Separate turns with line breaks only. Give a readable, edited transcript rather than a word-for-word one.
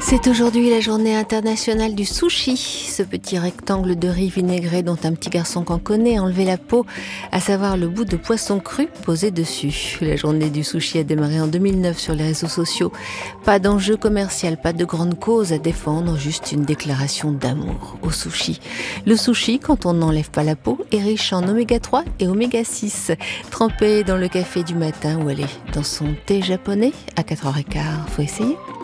C'est aujourd'hui la journée internationale du sushi, ce petit rectangle de riz vinaigré dont un petit garçon qu'on connaît a enlevé la peau, à savoir le bout de poisson cru posé dessus. La journée du sushi a démarré en 2009 sur les réseaux sociaux. Pas d'enjeu commercial, pas de grande cause à défendre, juste une déclaration d'amour au sushi. Le sushi, quand on n'enlève pas la peau, est riche en oméga 3 et oméga 6. Trempé dans le café du matin ou aller dans son thé japonais à 4h15, faut essayer.